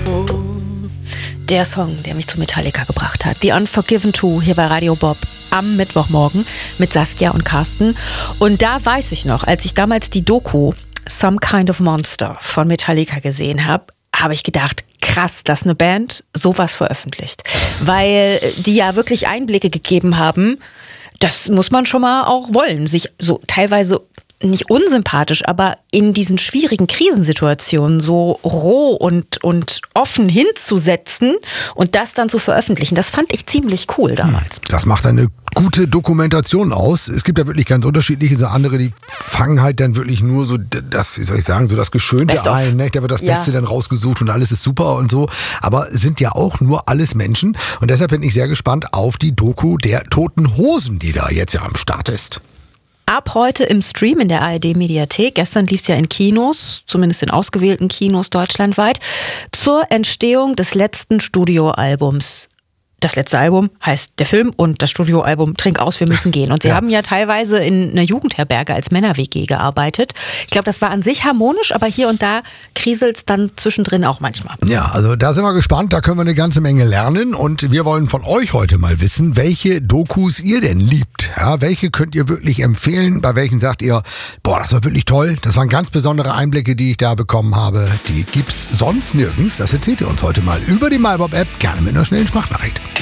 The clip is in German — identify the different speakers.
Speaker 1: Der Song, der mich zu Metallica gebracht hat. The Unforgiven 2 hier bei Radio Bob am Mittwochmorgen mit Saskia und Carsten. Und da weiß ich noch, als ich damals die Doku Some Kind of Monster von Metallica gesehen habe, habe ich gedacht, krass, dass eine Band sowas veröffentlicht. Weil die ja wirklich Einblicke gegeben haben, das muss man schon mal auch wollen, sich so teilweise nicht unsympathisch, aber in diesen schwierigen Krisensituationen so roh und offen hinzusetzen und das dann zu veröffentlichen. Das fand ich ziemlich cool damals.
Speaker 2: Das macht eine gute Dokumentation aus. Es gibt ja wirklich ganz unterschiedliche, so andere, die fangen halt dann wirklich nur so das, wie soll ich sagen, so das Geschönte ein, ne? Da wird das Beste dann rausgesucht und alles ist super und so. Aber sind ja auch nur alles Menschen und deshalb bin ich sehr gespannt auf die Doku der Toten Hosen, die da jetzt ja am Start ist.
Speaker 1: Ab heute im Stream in der ARD-Mediathek. Gestern lief es ja in Kinos, zumindest in ausgewählten Kinos deutschlandweit, zur Entstehung des letzten Studioalbums. Das letzte Album heißt der Film und das Studioalbum Trink aus, wir müssen gehen. Und sie haben ja teilweise in einer Jugendherberge als Männer-WG gearbeitet. Ich glaube, das war an sich harmonisch, aber hier und da kriselt es dann zwischendrin auch manchmal.
Speaker 2: Ja, also da sind wir gespannt, da können wir eine ganze Menge lernen und wir wollen von euch heute mal wissen, welche Dokus ihr denn liebt. Ja, welche könnt ihr wirklich empfehlen, bei welchen sagt ihr, boah, das war wirklich toll, das waren ganz besondere Einblicke, die ich da bekommen habe. Die gibt's sonst nirgends, das erzählt ihr uns heute mal über die MyBob-App, gerne mit einer schnellen Sprachnachricht.